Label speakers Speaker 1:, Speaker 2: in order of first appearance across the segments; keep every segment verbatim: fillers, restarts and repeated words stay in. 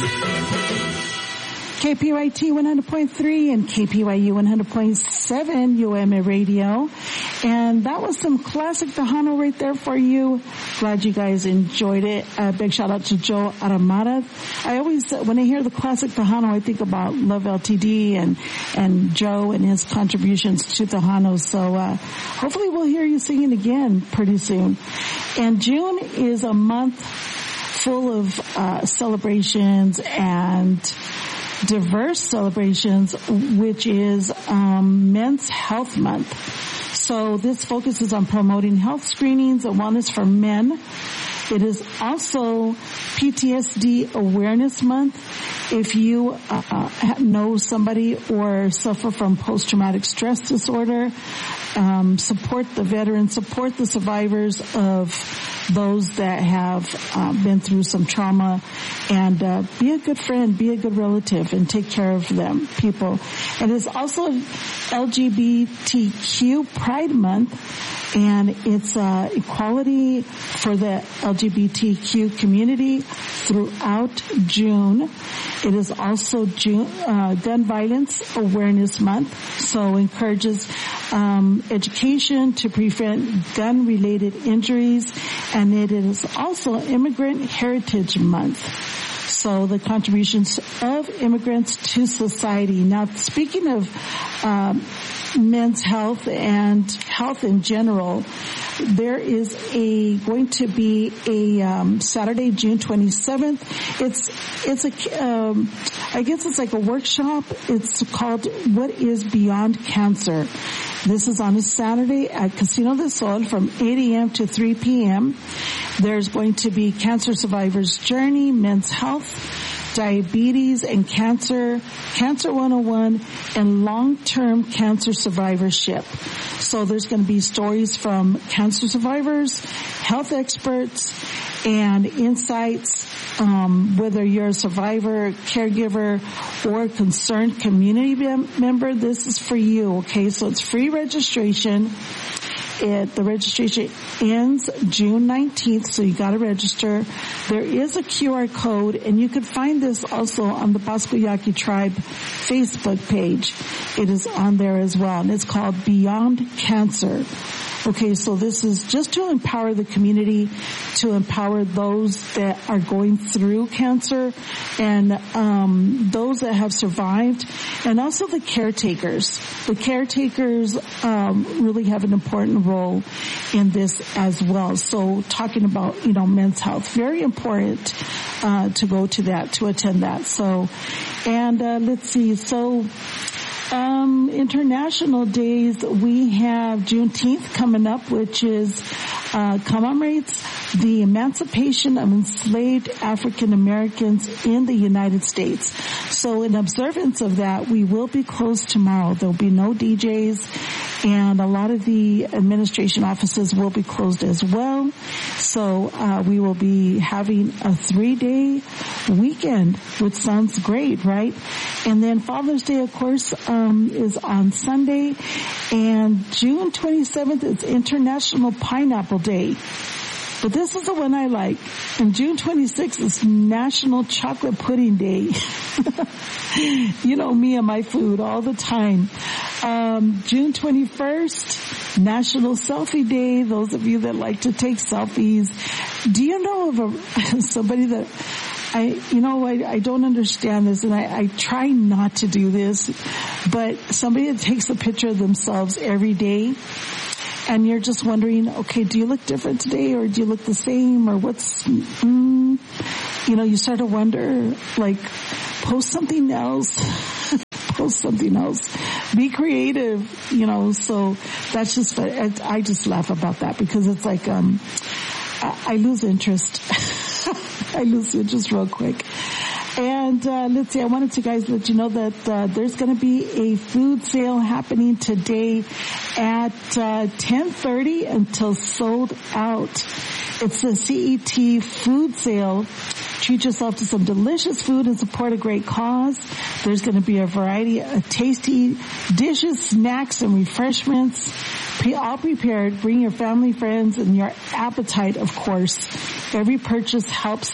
Speaker 1: K P Y T one hundred point three and K P Y U one hundred point seven U M A Radio. And that was some classic Tejano right there for you. Glad you guys enjoyed it. A big shout out to Joe Aramara. I always, when I hear the classic Tejano, I think about Love L T D and, and Joe and his contributions to Tejano. So, uh, hopefully we'll hear you singing again pretty soon. And June is a month full of, uh, celebrations and diverse celebrations, which is um, Men's Health Month. So this focuses on promoting health screenings and wellness for men. It is also P T S D Awareness Month. If you uh, know somebody or suffer from post-traumatic stress disorder, um, support the veterans, support the survivors of those that have uh, been through some trauma, and uh, be a good friend, be a good relative, and take care of them, people. And it's also L G B T Q Pride Month, and it's uh, equality for the L G B T Q community throughout June. It is also June, uh, Gun Violence Awareness Month, so encourages um, education to prevent gun-related injuries, and it is also Immigrant Heritage Month. So the contributions of immigrants to society. Now, speaking of um, men's health and health in general, there is a going to be a um, Saturday, June twenty-seventh. It's it's a um, I guess it's like a workshop. It's called "What is Beyond Cancer." This is on a Saturday at Casino del Sol from eight a.m. to three p.m. There's going to be cancer survivors' journey, men's health, diabetes and cancer, Cancer one oh one, and long-term cancer survivorship. So there's going to be stories from cancer survivors, health experts, and insights, um, whether you're a survivor, caregiver, or concerned community member. This is for you, okay? So it's free registration. It, the registration ends June nineteenth, so you gotta register. There is a Q R code, and you can find this also on the Pasco Yaqui Tribe Facebook page. It is on there as well, and it's called Beyond Cancer. Okay, so this is just to empower the community, to empower those that are going through cancer, and um those that have survived, and also the caretakers. The caretakers um really have an important role in this as well. So talking about, you know, men's health, very important uh to go to that, to attend that. So, and uh let's see, so Um, international days, we have Juneteenth coming up, which is, uh, commemorates the emancipation of enslaved African Americans in the United States. So in observance of that, we will be closed tomorrow. There'll be no D Js, and a lot of the administration offices will be closed as well. So, uh, we will be having a three-day weekend, which sounds great, right? And then Father's Day, of course, um, is on Sunday, and June twenty-seventh is International Pineapple Day. But this is the one I like. And June twenty-sixth is National Chocolate Pudding Day. You know me and my food all the time. Um, June twenty-first, National Selfie Day. Those of you that like to take selfies. Do you know of a, somebody that, I, you know, I, I don't understand this, and I, I try not to do this, but somebody that takes a picture of themselves every day, and you're just wondering, okay, do you look different today, or do you look the same, or what's, mm, you know, you start to wonder, like, post something else, post something else, be creative, you know. So that's just, I, I just laugh about that, because it's like, um, I, I lose interest. I lose interest real quick. And uh let's see, I wanted to guys let you know that uh there's going to be a food sale happening today at uh ten thirty until sold out. It's a C E T food sale. Treat yourself to some delicious food and support a great cause. There's going to be a variety of tasty dishes, snacks, and refreshments, all prepared. Bring your family, friends, and your appetite, of course. Every purchase helps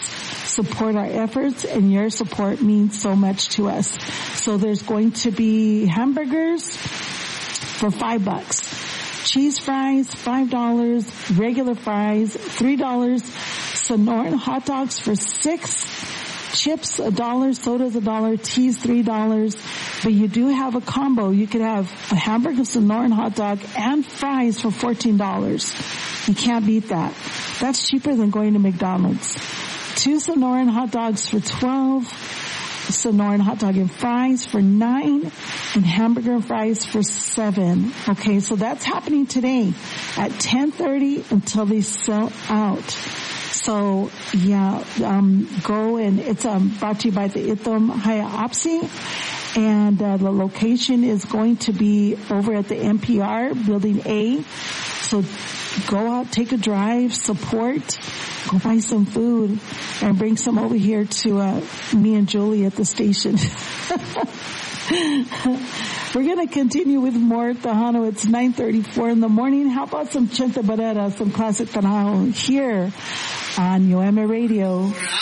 Speaker 1: support our efforts, and your support means so much to us. So there's going to be hamburgers for five bucks. Cheese fries, five dollars. Regular fries, three dollars. Sonoran hot dogs for six. Chips, a dollar. Sodas, a dollar. Teas, three dollars. But you do have a combo. You could have a hamburger, Sonoran hot dog, and fries for fourteen dollars. You can't beat that. That's cheaper than going to McDonald's. Two Sonoran hot dogs for twelve. Sonoran hot dog and fries for nine, and hamburger and fries for seven. Okay, so that's happening today at ten thirty until they sell out. So yeah, um, go and it's um, brought to you by the Ithom Haya'apsi, and uh, the location is going to be over at the N P R Building A. So go out, take a drive, support, go buy some food, and bring some over here to uh, me and Julie at the station. We're going to continue with more Tejano. It's nine thirty-four in the morning. How about some Chente Barrera, some classic Tejano here on U M A Radio.